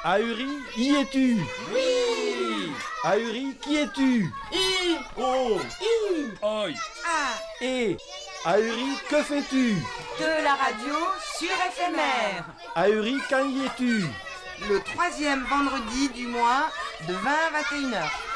Ahuri, y es-tu? Oui. Ahuri, qui es-tu? I. Oh. I. Oi. A. Et Ahuri, que fais-tu? De la radio sur éphémère. Ahuri, quand y es-tu? Le troisième vendredi du mois de 20 à 21h.